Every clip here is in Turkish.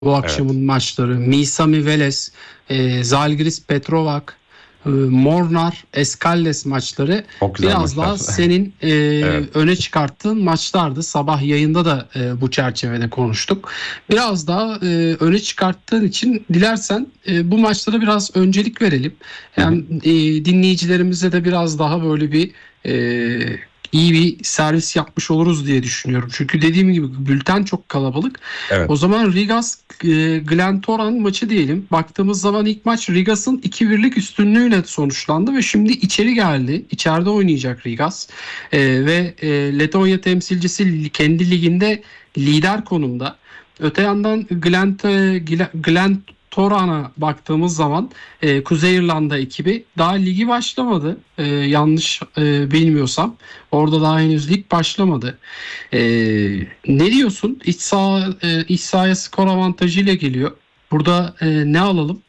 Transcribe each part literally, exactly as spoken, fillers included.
bu Evet. akşamın maçları. Misami Veles, e, Zalgiris Petrovac, e, Mornar Escaldes maçları Çok güzel biraz maçlar. daha senin e, Evet. öne çıkarttığın maçlardı. Sabah yayında da e, bu çerçevede konuştuk. Biraz daha e, öne çıkarttığın için dilersen e, bu maçlara biraz öncelik verelim. Hı hı. Hem e, dinleyicilerimize de biraz daha böyle bir e, iyi bir servis yapmış oluruz diye düşünüyorum. Çünkü dediğim gibi bülten çok kalabalık. O Evet. zaman Rigas e, Glentoran maçı diyelim. Baktığımız zaman ilk maç Rigas'ın iki birlik üstünlüğüyle sonuçlandı ve şimdi içeri geldi. İçeride oynayacak Rigas. E, ve e, Letonya temsilcisi kendi liginde lider konumda. Öte yandan Glent, Glentoran'a baktığımız zaman e, Kuzey İrlanda ekibi daha ligi başlamadı. E, yanlış e, bilmiyorsam. Orada daha henüz lig başlamadı. Ee, ne diyorsun? İç saha, e, iç sahaya skor avantajıyla geliyor. Burada e, ne alalım?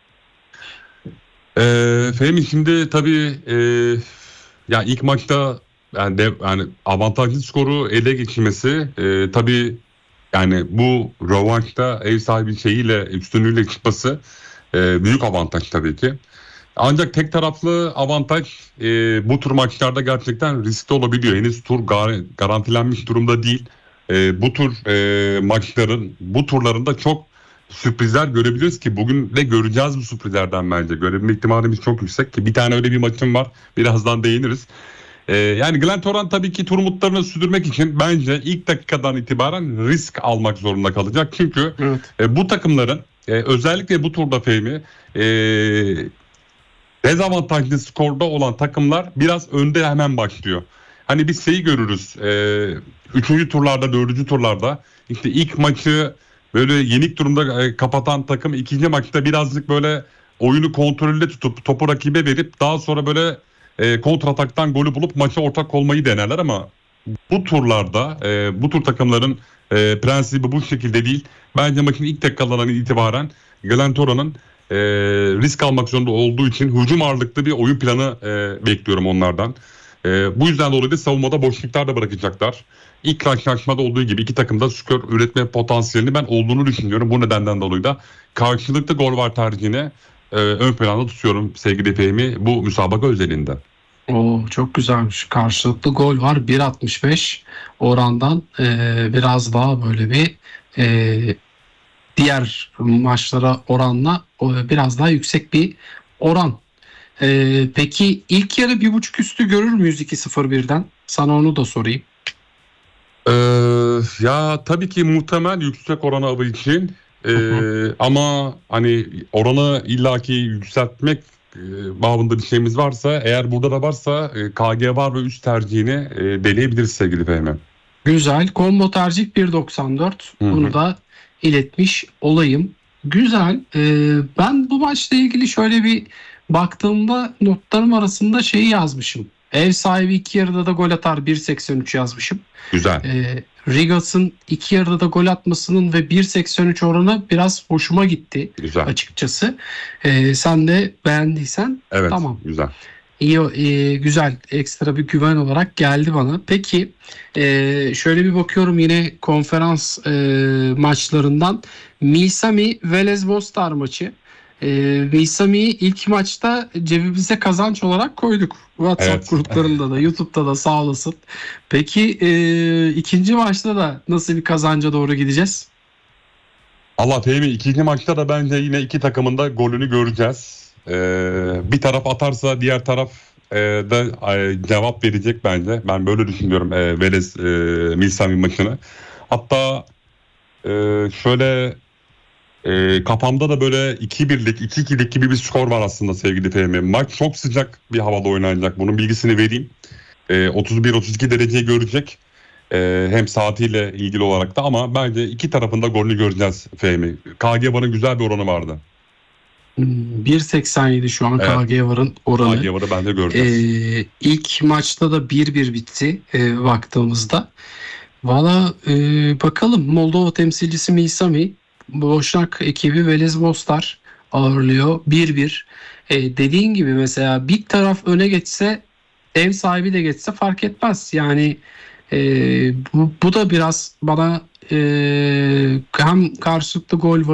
Ee, Fehmi şimdi tabii e, ya ilk maçta yani, de, yani avantajlı skoru ele geçirmesi e, tabii yani bu rövanşta ev sahibi şeyiyle üstünlüğüyle çıkması e, büyük avantaj tabii ki. Ancak tek taraflı avantaj e, bu tür maçlarda gerçekten riskli olabiliyor. Henüz tur gar- garantilenmiş durumda değil. E, bu tür e, maçların bu turlarında çok sürprizler görebiliriz ki bugün de göreceğiz bu sürprizlerden bence. Görebilme ihtimalimiz çok yüksek ki bir tane öyle bir maçım var. Birazdan değiniriz. E, yani Glentoran tabii ki tur umutlarını sürdürmek için bence ilk dakikadan itibaren risk almak zorunda kalacak. Çünkü Evet. e, bu takımların e, özellikle bu turda Fehmi e, dezavantajlı skorda olan takımlar biraz önde hemen başlıyor. Hani biz şeyi görürüz. E, üçüncü turlarda, dördüncü turlarda işte ilk maçı böyle yenik durumda e, kapatan takım ikinci maçta birazcık böyle oyunu kontrolde tutup topu rakibe verip daha sonra böyle e, kontrataktan golü bulup maça ortak olmayı denerler ama bu turlarda e, bu tur takımların e, prensibi bu şekilde değil. Bence maçın ilk dakikalarından itibaren Glentoran'ın e, risk almak zorunda olduğu için hücum ağırlıklı bir oyun planı e, bekliyorum onlardan. E, bu yüzden dolayı da savunmada boşluklar da bırakacaklar. İlk karşılaşmada olduğu gibi iki takım da skor üretme potansiyelini ben olduğunu düşünüyorum. Bu nedenden dolayı da karşılıklı gol var tercihine e, ön planda tutuyorum sevgili Fehmi bu müsabaka özelinde. O çok güzelmiş. Karşılıklı gol var. bir altmış beş orandan e, biraz daha böyle bir e, diğer maçlara oranla o, biraz daha yüksek bir oran. E, peki ilk yarı bir buçuk üstü görür müyüz iki sıfır birden? Sana onu da sorayım. Ee, ya tabii ki muhtemel yüksek oranı avı için Hı hı. Ee, ama hani oranı illaki yükseltmek e, babında bir şeyimiz varsa eğer burada da varsa e, K G var ve üst tercihini e, deneyebiliriz sevgili Fehmi. Güzel. Combo tercih bir doksan dört. Hı Bunu hı. da iletmiş olayım. Güzel. Ee, ben bu maçla ilgili şöyle bir baktığımda notlarım arasında şeyi yazmışım. Ev sahibi iki yarıda da gol atar bir seksen üç yazmışım. Güzel, Ee, Rigas'ın iki yarıda da gol atmasının ve bir seksen üç oranı biraz hoşuma gitti güzel. açıkçası. Ee, sen de beğendiysen Evet, tamam. güzel. İyi, e, güzel ekstra bir güven olarak geldi bana. Peki e, şöyle bir bakıyorum yine konferans e, maçlarından Misami Velez Mostar maçı. E, Misami'yi ilk maçta cebimize kazanç olarak koyduk. WhatsApp Evet. gruplarında da YouTube'da da sağ olasın. Peki e, ikinci maçta da nasıl bir kazanca doğru gideceğiz? Allah Fehmi ikinci maçta da bence yine iki takımın da golünü göreceğiz. Ee, bir taraf atarsa diğer taraf e, da e, cevap verecek bence. Ben böyle düşünüyorum e, Velez e, Milsami maçını. Hatta e, şöyle e, kafamda da böyle iki birlik iki ikilik gibi bir skor var aslında sevgili Fehmi. Maç çok sıcak bir havada oynanacak. Bunun bilgisini vereyim. E, otuz bir otuz iki dereceyi görecek. E, hem saatiyle ilgili olarak da ama bence iki tarafında golünü göreceğiz Fehmi. K G Van'ın güzel bir oranı vardı. Hmm, bir seksen yedi şu an Evet. K G Var'ın oranı. K G Van'ı bence göreceğiz. Ee, ilk maçta da bir bir bitti e, baktığımızda. Valla e, bakalım Moldova temsilcisi Misami Boşnak ekibi Velez Mostar ağırlıyor bir bir. E, dediğin gibi mesela bir taraf öne geçse ev sahibi de geçse fark etmez. Yani e, bu, bu da biraz bana e, hem karşılıklı gol